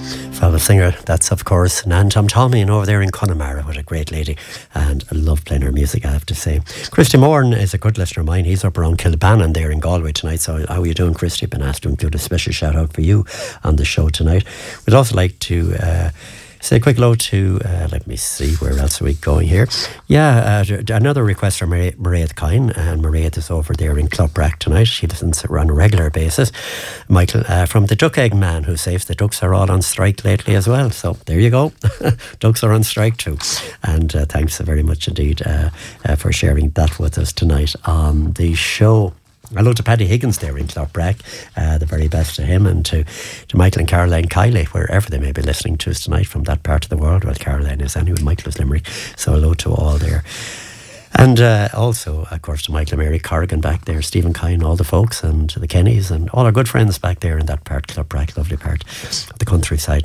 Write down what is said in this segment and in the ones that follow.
Fabulous singer, that's of course Nan Tom Tommy, and over there in Connemara, what a great lady, and I love playing her music, I have to say. Christy Moran is a good listener of mine. He's up around Kilbannon there in Galway tonight. So how are you doing, Christy? Been asked to include a special shout out for you on the show tonight. We'd also like to say a quick hello to, let me see, where else are we going here? Yeah, another request from Mairead Kine, and Mairead is over there in Clubbrack tonight. She listens on a regular basis. Michael, from the Duck Egg Man, who says the Ducks are all on strike lately as well. So there you go. Ducks are on strike too. And thanks very much indeed for sharing that with us tonight on the show. Hello to Paddy Higgins there in Clough-Brack, the very best to him, and to Michael and Caroline Kiley, wherever they may be listening to us tonight from that part of the world. Well, Caroline is anyway, Michael is Limerick, so hello to all there. And also, of course, to Michael and Mary Corrigan back there, Stephen Kine, all the folks, and the Kennys, and all our good friends back there in that part, Clough-Brack, lovely part of the countryside.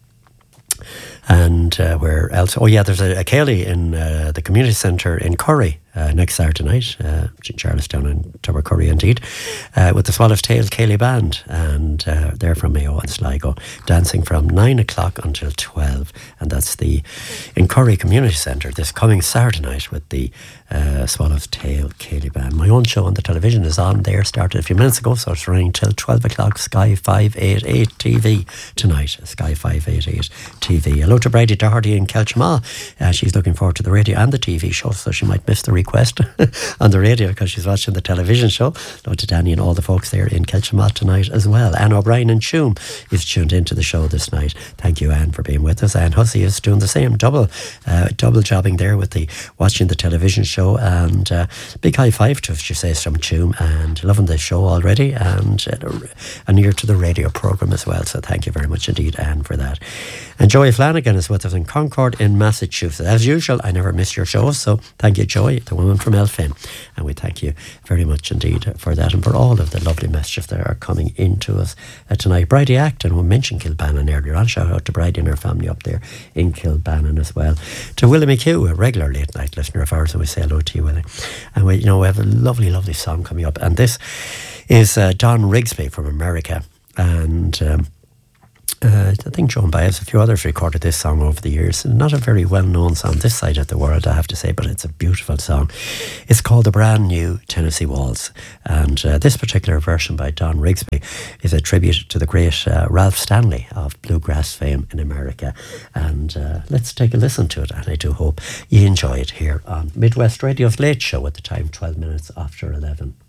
And where else? Oh yeah, there's a Cayley in the community centre in Curry next Saturday night, Charlestown and Tubbercurry indeed, with the Swallow's Tail Cayley Band, and they're from Mayo and Sligo, dancing from 9 o'clock until 12, and that's in Curry Community Centre this coming Saturday night with the Swallow's Tail Cayley Band. My own show on the television is on there, started a few minutes ago, so it's running till 12 o'clock, Sky 588 TV tonight, Sky 588 TV. Hello to Bridie Doherty in Kelchma. She's looking forward to the radio and the TV show, so she might miss the request on the radio because she's watching the television show. Hello to Danny and all the folks there in Kelchma tonight as well. Anne O'Brien in Tuam is tuned into the show this night. Thank you, Anne, for being with us. Anne Hussey is doing the same, double jobbing there with watching the television show, and big high five to us, she says, from Tuam, and loving the show already, and near to the radio programme as well. So thank you very much indeed, Anne, for that. And Joy Flanagan is with us in Concord in Massachusetts. As usual, I never miss your shows, so thank you, Joy, the woman from Elphin. And we thank you very much indeed for that, and for all of the lovely messages that are coming into us tonight. Bridie Acton, who mentioned Kilbannon earlier on, shout out to Bridie and her family up there in Kilbannon as well. To Willie McHugh, a regular late night listener of ours, and we say hello to you, Willie. And we have a lovely, lovely song coming up, and this is Don Rigsby from America, and I think Joan Baez, a few others recorded this song over the years. Not a very well-known song this side of the world, I have to say, but it's a beautiful song. It's called The Brand New Tennessee Waltz, and this particular version by Don Rigsby is a tribute to the great Ralph Stanley of bluegrass fame in America. And let's take a listen to it, and I do hope you enjoy it here on Midwest Radio's Late Show at the time 12 minutes after 11.